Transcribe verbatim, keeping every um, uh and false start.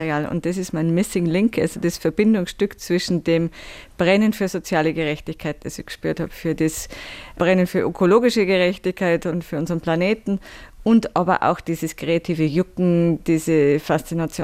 Und das ist mein Missing Link, also das Verbindungsstück zwischen dem Brennen für soziale Gerechtigkeit, das ich gespürt habe, für das Brennen für ökologische Gerechtigkeit und für unseren Planeten und aber auch dieses kreative Jucken, diese Faszination